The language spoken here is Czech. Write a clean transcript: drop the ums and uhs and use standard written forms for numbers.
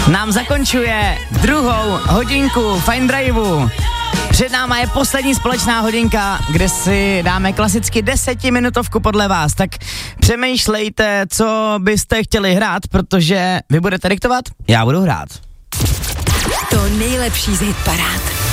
nám zakončuje druhou hodinku Fine Driveu. Před náma je poslední společná hodinka, kde si dáme klasicky 10minutovku podle vás, tak přemýšlejte, co byste chtěli hrát, protože vy budete diktovat, já budu hrát. To nejlepší z hitparád.